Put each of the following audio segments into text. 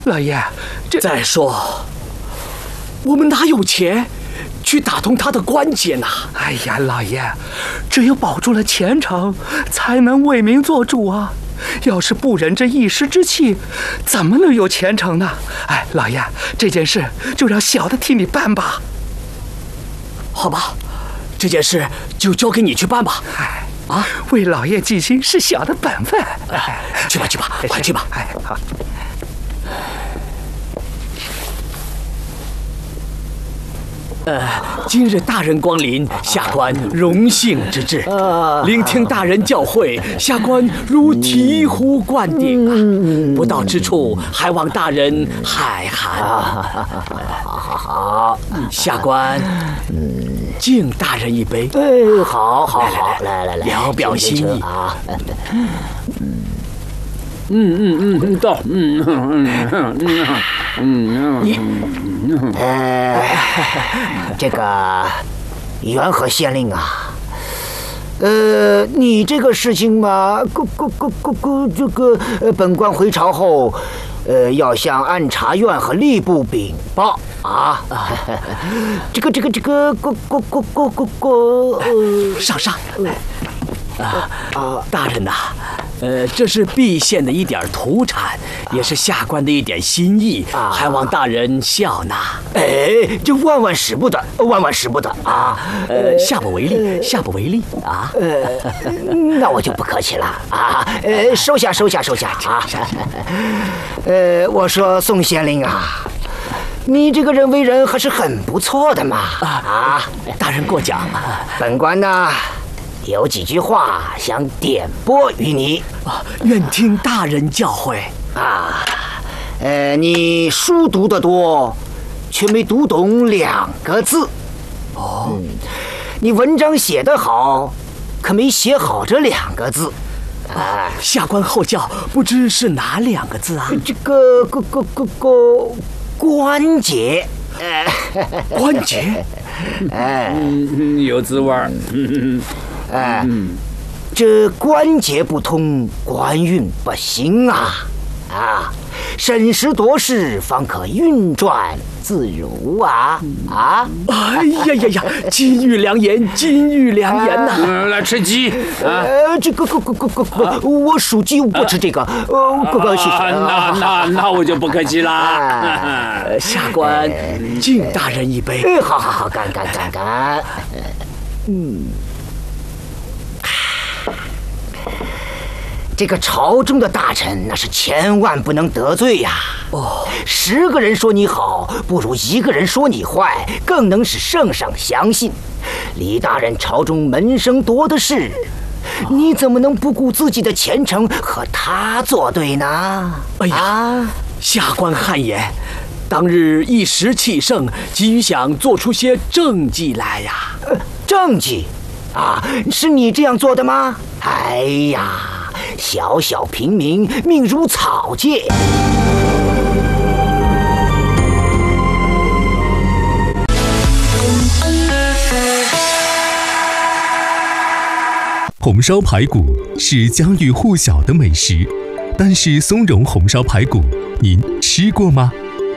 老爷， 再说，我们哪有钱去打通他的关节呢？ 哎呀，老爷，只有保住了前程，才能为民做主啊！要是不忍这一时之气，怎么能有前程呢？哎，老爷，这件事就让小的替你办吧。 好吧，这件事就交给你去办吧。 哎，啊，为老爷尽心是小的本分。 哎，去吧，去吧，快去吧。 哎，好。 今日大人光临，下官荣幸之至。聆听大人教诲，下官如醍醐灌顶啊！不到之处，还望大人海涵。好，下官敬大人一杯。 哎，好，来， 聊表心意啊。 到， 这个元和县令啊，你这个事情嘛，这个本官回朝后，要向按察院和吏部禀报啊。这个， 上，大人呐。这是蓟县的一点土产，也是下官的一点心意，还望大人笑纳。 哎，这万万使不得啊！ 下不为例啊！ 那我就不客气了啊！收下啊！我说宋县令啊，你这个人为人还是很不错的嘛！啊， 大人过奖。 本官呢，有几句话想点拨于你， 愿听大人教诲啊。你书读得多，却没读懂2个字。你文章写得好，可没写好这2个字。 下官后教，不知是哪2个字啊？ 这个关节。 关节。 有滋味儿。 这关节不通，官运不行啊！审时度势，方可运转自如啊！ 哎呀，金玉良言呐！ 来吃鸡啊！ 这个，我属鸡，不吃这个。谢谢。 那我就不客气啦。 下官敬大人一杯。 好，干。这个朝中的大臣，那是千万不能得罪呀！10个人说你好，不如1个人说你坏，更能使圣上相信。李大人朝中门生多的是，你怎么能不顾自己的前程和他作对呢？ 哎呀，下官汗颜。当日一时气盛，急于想做出些政绩来呀。 政绩啊，是你这样做的吗？哎呀！小平民命如草芥。 红烧排骨是家喻户晓的美食，但是松茸红烧排骨您吃过吗？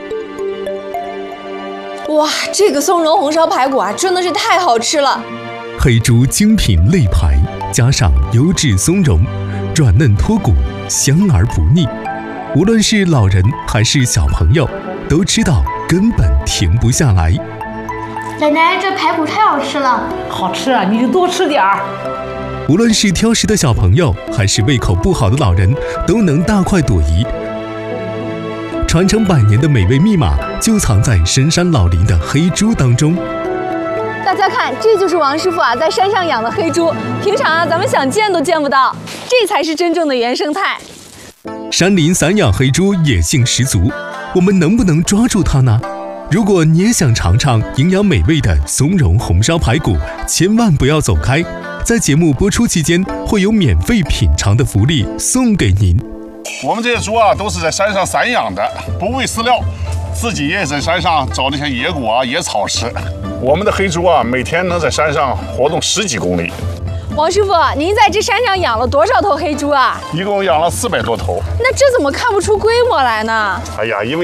哇，这个松茸红烧排骨啊，真的是太好吃了！ 黑猪精品肋排加上优质松茸，软嫩脱骨，香而不腻。无论是老人还是小朋友，都知道根本停不下来。 奶奶，这排骨太好吃了。 好吃啊，你就多吃点儿。 无论是挑食的小朋友，还是胃口不好的老人，都能大快朵颐。传承100年的美味密码，就藏在深山老林的黑猪当中。 大家看，这就是王师傅啊在山上养的黑猪，平常啊咱们想见都见不到，这才是真正的原生态。 山林散养黑猪野性十足，我们能不能抓住它呢？如果你也想尝尝营养美味的松茸红烧排骨，千万不要走开，在节目播出期间会有免费品尝的福利送给您。 我们这些猪啊都是在山上散养的，不喂饲料，自己也在山上找那些野果啊、野草吃。我们的黑猪啊，每天能在山上活动10几公里。 王师傅，您在这山上养了多少头黑猪啊？ 一共养了400多头。 那这怎么看不出规模来呢？ 哎呀，因为